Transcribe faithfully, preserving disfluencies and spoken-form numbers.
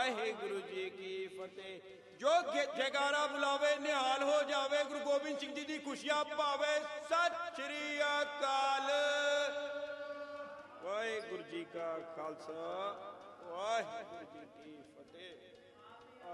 ਵਾਹਿਗੁਰੂ ਜੀ ਕੀ ਫਤਿਹ। ਜੋ ਜੈਕਾਰਾ ਬੁਲਾਵੇ ਨਿਹਾਲ ਹੋ ਜਾਵੇ, ਗੁਰੂ ਗੋਬਿੰਦ ਸਿੰਘ ਜੀ ਦੀ ਖੁਸ਼ੀਆਂ ਪਾਵੇ। ਸਤਿ ਸ਼੍ਰੀ ਅਕਾਲ। ਵਾਹਿਗੁਰੂ ਜੀ ਕਾ ਖਾਲਸਾ, ਵਾਹਿਗੁਰੂ ਜੀ ਕੀ ਫਤਿਹ।